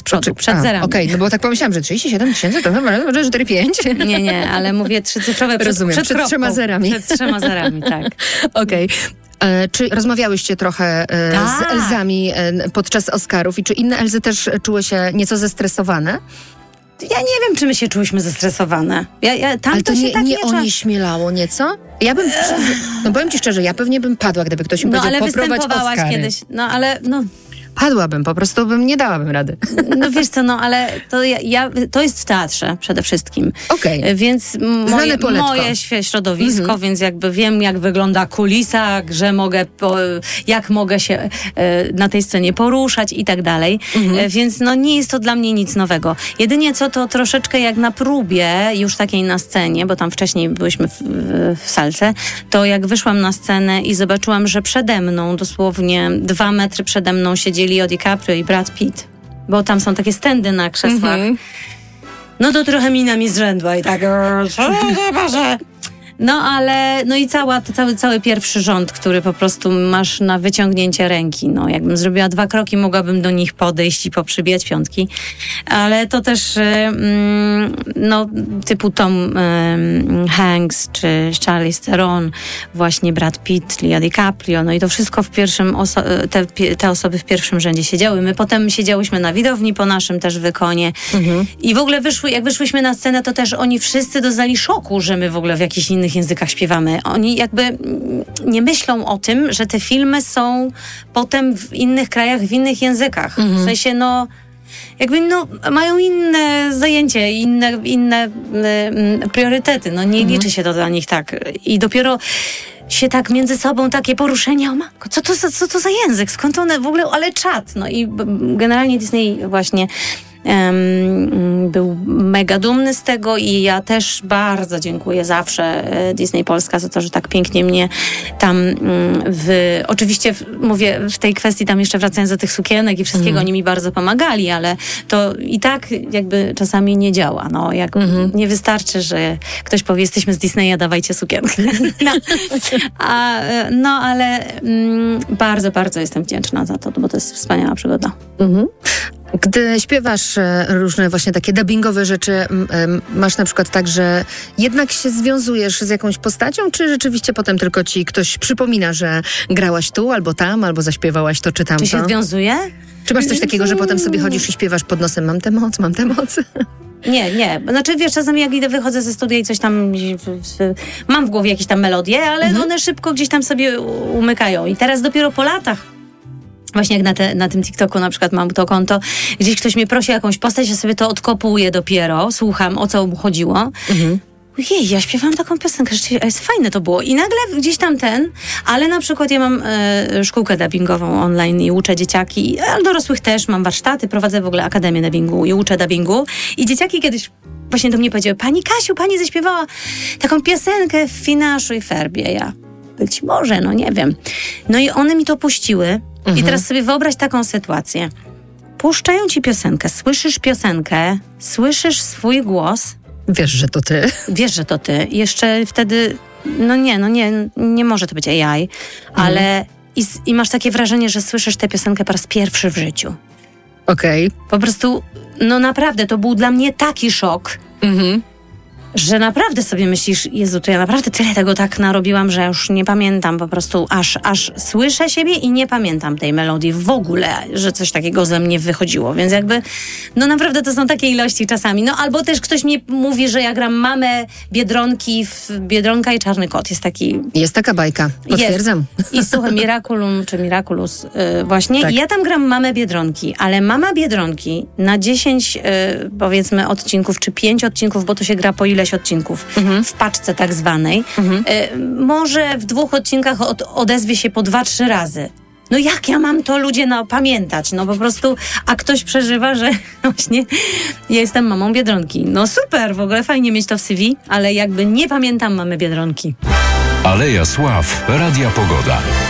przodu, przed zerami. Okej, no bo tak pomyślałam, że 37 000 to chyba 4-5. Nie, ale mówię trzycyfrowe Rozumiem, przed 3 zerami. Przed 3 zerami, tak. Okej. Czy rozmawiałyście trochę z Elzami podczas Oscarów i czy inne Elzy też czuły się nieco zestresowane? Ja nie wiem, czy my się czułyśmy zestresowane. Ale to nie onieśmielało nieco? Ja bym, no powiem ci szczerze, ja pewnie bym padła, gdyby ktoś mi powiedział, poprowadź Oscary. Kiedyś, Padłabym, po prostu nie dałabym rady. No wiesz co, ale to jest w teatrze przede wszystkim. Okej. Więc moje środowisko, więc jakby wiem, jak wygląda kulisa, jak mogę się na tej scenie poruszać i tak dalej. Więc nie jest to dla mnie nic nowego. Jedynie co to troszeczkę jak na próbie, już takiej na scenie, bo tam wcześniej byliśmy w salce, to jak wyszłam na scenę i zobaczyłam, że przede mną, dosłownie 2 metry przede mną siedzieli Leo DiCaprio i Brad Pitt, bo tam są takie stędy na krzesłach. No to trochę mina mi zrzędła i tak i cały pierwszy rząd, który po prostu masz na wyciągnięcie ręki. No, jakbym zrobiła 2 kroki, mogłabym do nich podejść i poprzybijać piątki. Ale to też typu Tom Hanks czy Charlize Theron, właśnie Brad Pitt, Leo DiCaprio, no i to wszystko w pierwszym te osoby w pierwszym rzędzie siedziały. My potem siedziałyśmy na widowni po naszym też wykonie. I w ogóle jak wyszłyśmy na scenę, to też oni wszyscy doznali szoku, że my w ogóle w jakichś innych językach śpiewamy. Oni jakby nie myślą o tym, że te filmy są potem w innych krajach, w innych językach. W sensie, mają inne zajęcie, inne priorytety. Nie liczy się to dla nich tak. I dopiero się tak między sobą takie poruszenia, o matko, co to za język? Skąd one w ogóle? Ale czad. No i generalnie Disney właśnie był mega dumny z tego i ja też bardzo dziękuję zawsze Disney Polska za to, że tak pięknie mnie tam oczywiście mówię w tej kwestii, tam jeszcze wracając do tych sukienek i wszystkiego, oni mi bardzo pomagali, ale to i tak jakby czasami nie działa. Nie wystarczy, że ktoś powie, jesteśmy z Disneya, dawajcie sukienkę. Ale bardzo, bardzo jestem wdzięczna za to, bo to jest wspaniała przygoda. Gdy śpiewasz różne właśnie takie dubbingowe rzeczy, masz na przykład tak, że jednak się związujesz z jakąś postacią, czy rzeczywiście potem tylko ci ktoś przypomina, że grałaś tu, albo tam, albo zaśpiewałaś to, czy tamto? Czy się związuje? Czy masz coś takiego, że potem sobie chodzisz i śpiewasz pod nosem, mam tę moc? Nie. Znaczy, wiesz, czasami jak idę, wychodzę ze studia i coś tam mam w głowie jakieś tam melodie, ale one szybko gdzieś tam sobie umykają. I teraz dopiero po latach, właśnie jak na tym TikToku na przykład mam to konto, gdzieś ktoś mnie prosi o jakąś postać, ja sobie to odkopuję dopiero, słucham, o co mu chodziło. Ojej, ja śpiewałam taką piosenkę, rzeczywiście, jest fajne to było. I nagle gdzieś tam ale na przykład ja mam szkółkę dubbingową online i uczę dzieciaki, a dorosłych też, mam warsztaty, prowadzę w ogóle Akademię Dubbingu i uczę dubbingu. I dzieciaki kiedyś właśnie do mnie powiedziały, pani Kasiu, pani zaśpiewała taką piosenkę w Finaszu i Ferbie. Ja, być może, nie wiem. No i one mi to puściły. I teraz sobie wyobraź taką sytuację. Puszczają ci piosenkę, słyszysz piosenkę, słyszysz swój głos. Wiesz, że to ty. Jeszcze wtedy, nie może to być AI, ale i masz takie wrażenie, że słyszysz tę piosenkę po raz pierwszy w życiu. Okej. Po prostu, naprawdę, to był dla mnie taki szok, że naprawdę sobie myślisz, Jezu, to ja naprawdę tyle tego tak narobiłam, że już nie pamiętam po prostu, aż słyszę siebie i nie pamiętam tej melodii w ogóle, że coś takiego ze mnie wychodziło, więc jakby, naprawdę to są takie ilości czasami, albo też ktoś mi mówi, że ja gram mamę Biedronki w Biedronka i Czarny Kot, jest taka bajka, potwierdzam. I słuchaj, Miraculum czy Miraculous właśnie, tak. I ja tam gram mamę Biedronki, ale mama Biedronki na 10 powiedzmy odcinków, czy 5 odcinków, bo to się gra po ileś odcinków w paczce tak zwanej, może w 2 odcinkach odezwie się po 2-3 razy. Jak ja mam to ludzie pamiętać? Po prostu, a ktoś przeżywa, że właśnie ja jestem mamą Biedronki. Super, w ogóle fajnie mieć to w CV, ale jakby nie pamiętam mamy Biedronki. Aleja Sław, Radia Pogoda.